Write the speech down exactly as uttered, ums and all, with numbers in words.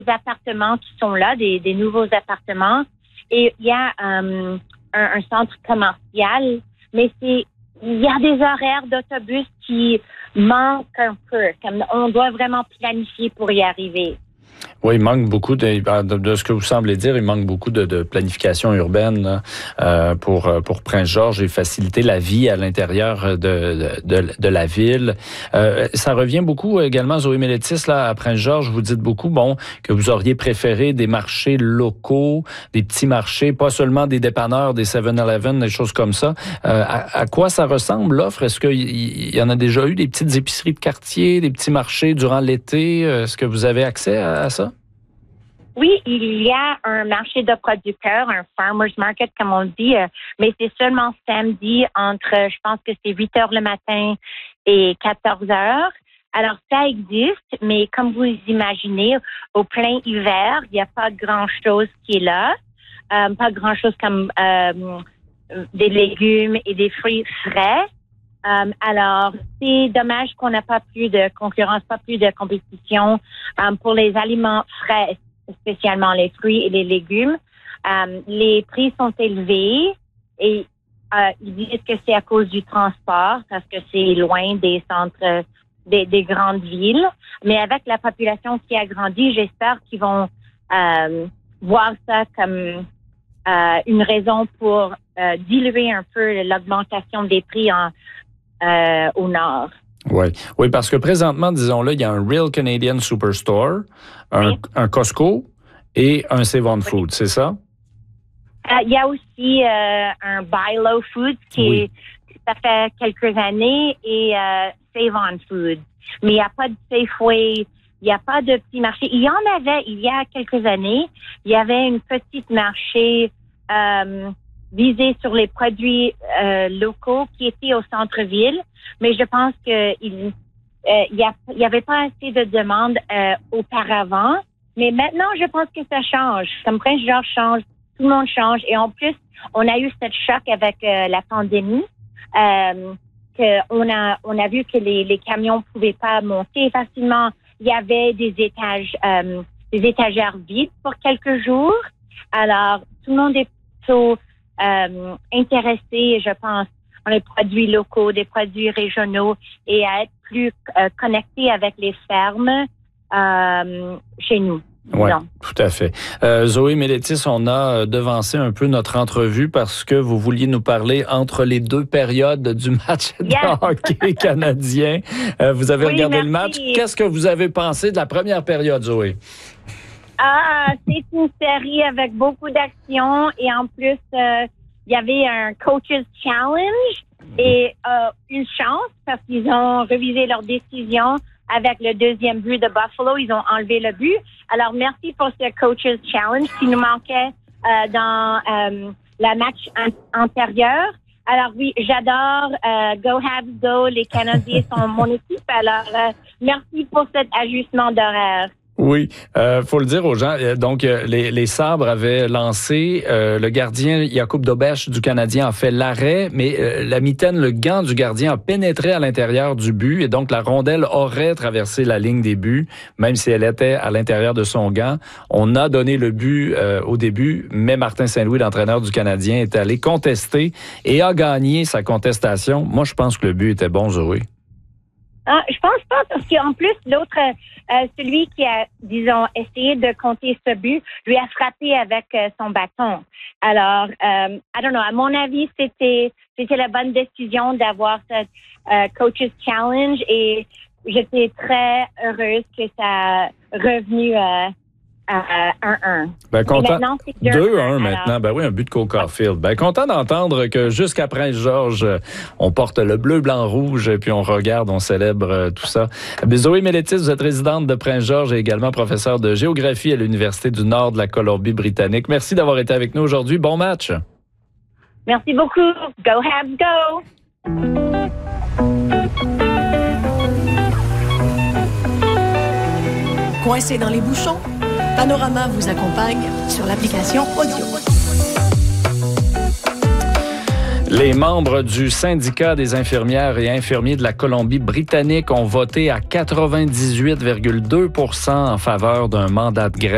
appartements qui sont là, des, des nouveaux appartements. Et il y a euh, un, un centre commercial, mais c'est il y a des horaires d'autobus qui manquent un peu. Comme on doit vraiment planifier pour y arriver. Oui, il manque beaucoup de, de, de ce que vous semblez dire, il manque beaucoup de, de planification urbaine là, euh, pour pour Prince-Georges et faciliter la vie à l'intérieur de de, de la ville. Euh, ça revient beaucoup également, Zoé Mélétis, là à Prince-Georges. Vous dites beaucoup, bon, que vous auriez préféré des marchés locaux, des petits marchés, pas seulement des dépanneurs, des seven eleven, des choses comme ça. Euh, à, à quoi ça ressemble l'offre? Est-ce qu'il y, y en a déjà eu des petites épiceries de quartier, des petits marchés durant l'été? Est-ce que vous avez accès à, à ça? Oui, il y a un marché de producteurs, un farmer's market, comme on dit, euh, mais c'est seulement samedi entre, je pense que c'est huit heures le matin et quatorze heures. Alors, ça existe, mais comme vous imaginez, au plein hiver, il n'y a pas grand-chose qui est là. Euh, pas grand-chose comme euh, des légumes et des fruits frais. Euh, alors, c'est dommage qu'on n'a pas plus de concurrence, pas plus de compétition euh, pour les aliments frais, spécialement les fruits et les légumes. Euh, les prix sont élevés et euh, ils disent que c'est à cause du transport parce que c'est loin des centres, des, des grandes villes. Mais avec la population qui a grandi, j'espère qu'ils vont euh, voir ça comme euh, une raison pour euh, diluer un peu l'augmentation des prix en, euh, au nord. Oui, oui, parce que présentement, disons-le, il y a un Real Canadian Superstore, un, oui. un Costco et un Save On Food, oui. C'est ça? Euh, il y a aussi euh, un Buy Low Food qui oui. est, ça fait quelques années et euh, Save On Food. Mais il n'y a pas de Safeway, il n'y a pas de petit marché. Il y en avait, il y a quelques années, il y avait une petite marché euh, visé sur les produits euh, locaux qui étaient au centre-ville, mais je pense que il euh, y, a, y avait pas assez de demandes euh, auparavant. Mais maintenant, je pense que ça change. Comme Prince-Georges change, tout le monde change. Et en plus, on a eu cette choc avec euh, la pandémie, euh, que on a on a vu que les, les camions pouvaient pas monter facilement. Il y avait des étages, euh, des étagères vides pour quelques jours. Alors, tout le monde est plutôt Euh, intéressés, je pense, dans les produits locaux, des produits régionaux et à être plus euh, connectés avec les fermes euh, chez nous. Oui, tout à fait. Euh, Zoé Mélétis, on a devancé un peu notre entrevue parce que vous vouliez nous parler entre les deux périodes du match de yes. hockey canadien. Euh, vous avez oui, regardé merci. le match. Qu'est-ce que vous avez pensé de la première période, Zoé? Ah, c'est une série avec beaucoup d'action et en plus, il euh, y avait un Coach's Challenge et euh, une chance parce qu'ils ont révisé leur décision avec le deuxième but de Buffalo. Ils ont enlevé le but. Alors, merci pour ce Coach's Challenge qui nous manquait euh, dans euh, la match an- antérieur. Alors oui, j'adore euh, Go Habs Go. Les Canadiens sont mon équipe. Alors, euh, merci pour cet ajustement d'horaire. Oui, euh, faut le dire aux gens. Donc, les, les Sabres avaient lancé, euh, le gardien Jakub Dobeš du Canadien a fait l'arrêt, mais euh, la mitaine, le gant du gardien a pénétré à l'intérieur du but et donc la rondelle aurait traversé la ligne des buts, même si elle était à l'intérieur de son gant. On a donné le but euh, au début, mais Martin Saint-Louis, l'entraîneur du Canadien, est allé contester et a gagné sa contestation. Moi, je pense que le but était bon, Zoé. Ah, je pense pas, parce qu'en plus, l'autre, euh, celui qui a, disons, essayé de compter ce but, lui a frappé avec euh, son bâton. Alors, euh, I don't know, à mon avis, c'était c'était la bonne décision d'avoir cette euh, Coach's Challenge et j'étais très heureuse que ça a revenu euh, à un un. Ben, content. deux un maintenant. Ben oui, un but de Cole Caulfield. Ben, content d'entendre que jusqu'à Prince-Georges, on porte le bleu, blanc, rouge, et puis on regarde, on célèbre tout ça. Ben, Zoé Mélétis, vous êtes résidente de Prince-Georges et également professeure de géographie à l'Université du Nord de la Colombie-Britannique. Merci d'avoir été avec nous aujourd'hui. Bon match. Merci beaucoup. Go Habs, go! Coincé dans les bouchons? Panorama vous accompagne sur l'application audio. Les membres du syndicat des infirmières et infirmiers de la Colombie-Britannique ont voté à quatre-vingt-dix-huit virgule deux pour cent en faveur d'un mandat de grève